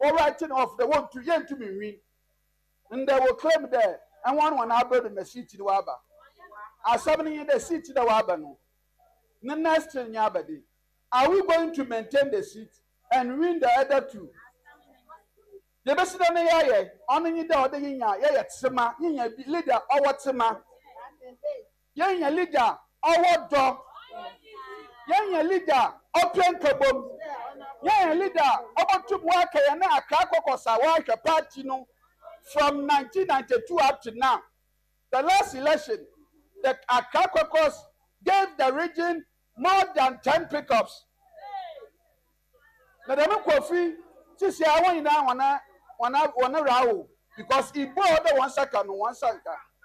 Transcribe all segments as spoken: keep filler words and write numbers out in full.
or writing off the one to yen to me win. And they will claim there and one one abroad in the city to Waba. Are seven in the city to Wabano. The next in Yabadi. Are we going to maintain the seat and win the other two? The best on the air, on the other in ya, Sema, in your leader, or what Sema. Yang leader, or what dog. Yang leader, open kabom. Yang leader, about to work and a crackle work party no from nineteen ninety-two up to now. The last election, the Akakokos gave the region more than ten pickups. Now, the Kofi, since I want now, wanna, wanna, wanna row because he bought the one second, one second.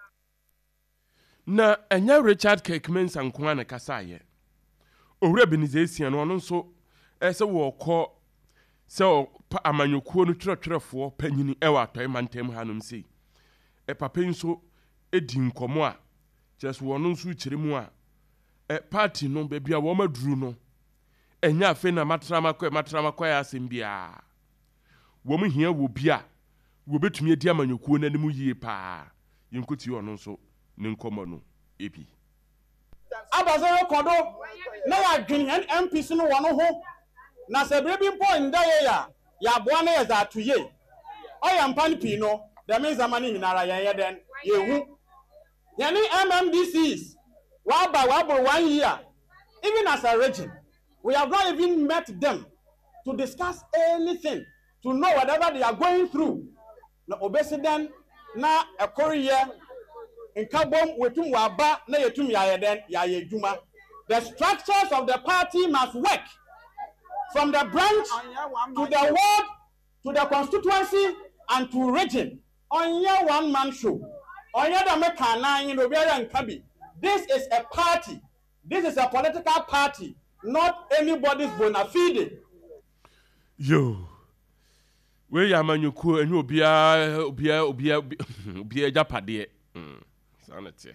Na enya Richard Kirkman sankwa na kasa ye. Owura Benizesian no nso ese wo kọ se amanyokuo no twerɛtwerɛfoɔ panyini ɛwɔ atɔe mantem hanom sei. E papa nso edi nkomo a kyerɛso wɔno nso kyerɛ mu a e party no baabi a wo maduru no enya afe na matramakɔ matramakɔ ya asɛm bia. Wo mu hia wo bia wo betumi adi amanyokuo nanim yie pa. Yinkoti wɔno nso ne nkomo no ebi. Abazero kodo na ya dwin M P C no wono ho na se brebi mpo nda ye ya ya boa na ye za atoye oyam pan pi no the means amani hinara yen ye den ye hu ye ni M M D Cs wa ba wa bo one year even as a region we have not even met them to discuss anything to know whatever they are going through na obesiden na ekoriye Nkabom wetum waba na yetum ya yeden ya yejuma. The structures of the party must work from the branch to the ward to the constituency and to region. Onye one man show. Onye da meka na yin obiara nkabi. This is a party. This is a political party, not anybody's bona fide. Yo. We ya manyuku enyu obia obia obia obia japade. Mm. Sanity.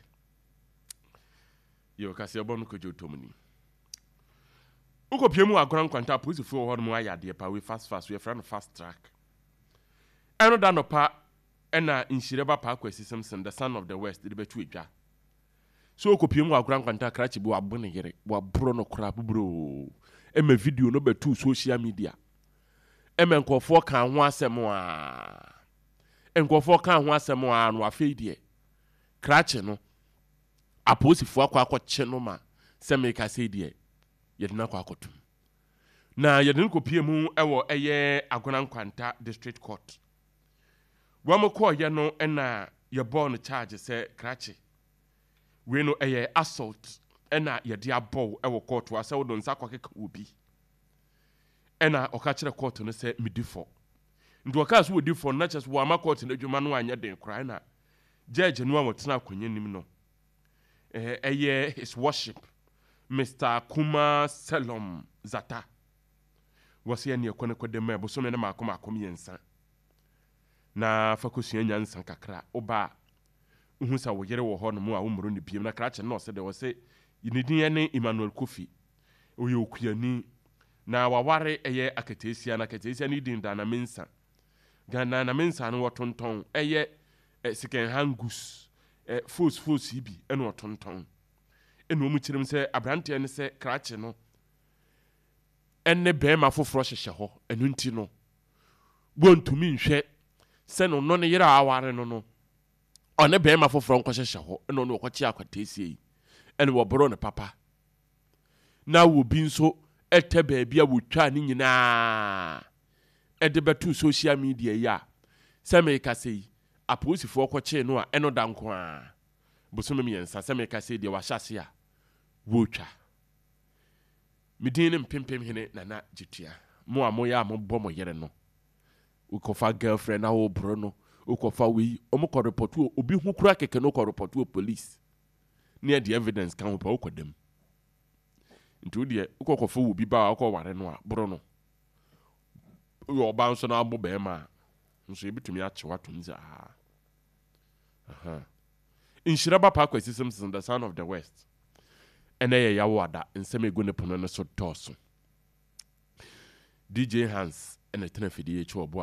Yo kasi abonu ko jotomni. Uko piemu agran kwanta police fo ho no ayade pa we fast fast we friend fast track. Eno da no pa ena inshireba pa kwesi Simpson the son of the west de betu edwa. So uko piemu agran kwanta krachi bi wabone yere wabro no kra bubro. E me video no betu social media. E me nkofo kan ho asem a. Nkofo kan ho asem a no afeedie. Krache no aposifo akwa akwache no ma se meka se die yedina kwa akotum na yedin kopie mu ewo eye Agona Nkwanta district court wamko ye no ena ye born charge se krache we no eye assault ena yede abọ ewo court wa se wodon sa kwakeka obi ena oka kire court no se midifo ndo oka so wodifo na chese wo ama court na dwuma no anya den kra na Judge no wotena akonye nim no eh eye his worship Mister Kuma Selom Zata wasi ya ni ekone kode me bosome na makoma akom yensa na fakosua nyansa kakra oba uhu sa wo yere wo ho no mu a wo mro ne biem na krache no se de wo se yinidin ye ne Emmanuel Kofi oye okuani na waware eye akatesia na akatesia ni din da na mensa gana na mensa no wotonton eye second hand goods eh force force bi eno tonton eno mu kirim se abrante ne se krache no enne be ma foforo hyehye ho enu nti no bontumi nhwe se no no ne yira aware no no one be ma foforo nko hyehye ho eno no okochi akwatesie yi ene wo boro ne papa na wo bi nso ete ba bia wo twa ne nyina e de betu social media ya se me ka sei aposifo kwache no a eno danko a bosome miensa se me ka se de wa hyase a wotwa midin mpempem hene nana jitua mo a mo ya mo bɔ mo yere no ukofa girlfriend na wo bro no ukofa we omo ko report obi hu kura keke no ko report o police near the evidence kan wo kodem ntu de ukokofa wo bi ba ko ware no a bro no yo ba nso na abo be ma nso ebitumi ache watum za aha inshiraba pa kwesi Simpson the son of the west ene ye yawada nseme egu ne pono no so toso D J Hans ene tena fidie echi obo